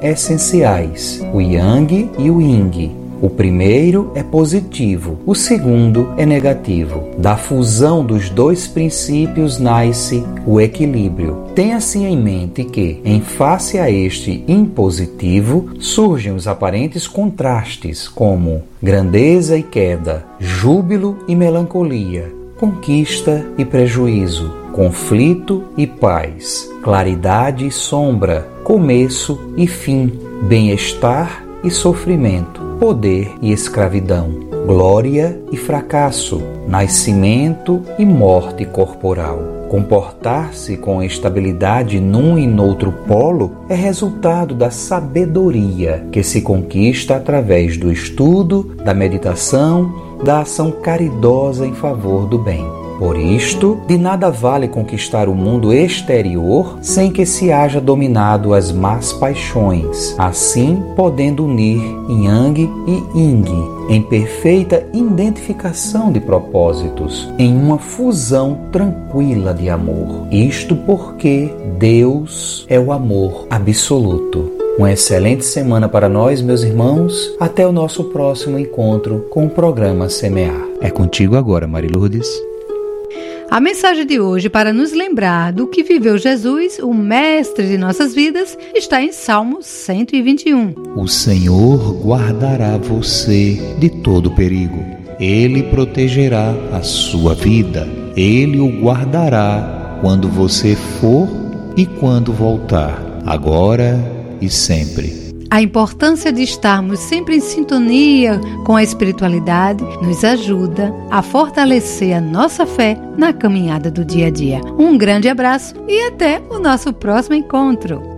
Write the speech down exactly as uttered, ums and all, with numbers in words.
essenciais, o Yang e o Yin. O primeiro é positivo, o segundo é negativo. Da fusão dos dois princípios nasce o equilíbrio. Tenha assim em mente que, em face a este impositivo, surgem os aparentes contrastes, como grandeza e queda, júbilo e melancolia, conquista e prejuízo, conflito e paz, claridade e sombra, começo e fim, bem-estar e sofrimento, poder e escravidão, glória e fracasso, nascimento e morte corporal. Comportar-se com estabilidade num e noutro polo é resultado da sabedoria que se conquista através do estudo, da meditação, da ação caridosa em favor do bem. Por isto, de nada vale conquistar o mundo exterior sem que se haja dominado as más paixões, assim podendo unir Yang e Ying em perfeita identificação de propósitos, em uma fusão tranquila de amor. Isto porque Deus é o amor absoluto. Uma excelente semana para nós, meus irmãos. Até o nosso próximo encontro com o programa Semear. É contigo agora, Mari Lourdes. A mensagem de hoje, para nos lembrar do que viveu Jesus, o mestre de nossas vidas, está em Salmo cento e vinte e um. O Senhor guardará você de todo perigo. Ele protegerá a sua vida. Ele o guardará quando você for e quando voltar, agora e sempre. A importância de estarmos sempre em sintonia com a espiritualidade nos ajuda a fortalecer a nossa fé na caminhada do dia a dia. Um grande abraço e até o nosso próximo encontro.